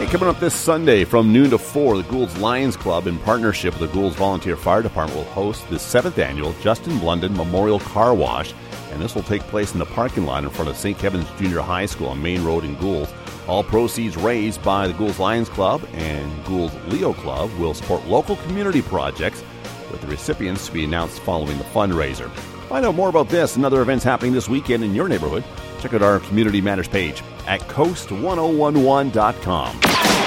coming up this Sunday from noon to 4, the Gould's Lions Club, in partnership with the Gould's Volunteer Fire Department, will host the 7th annual Justin Blunden Memorial Car Wash, and this will take place in the parking lot in front of St. Kevin's Junior High School on Main Road in Goulds. All proceeds raised by the Gould's Lions Club and Gould's Leo Club will support local community projects, with the recipients to be announced following the fundraiser. Find out more about this and other events happening this weekend in your neighborhood. Check out our Community Matters page at coast1011.com.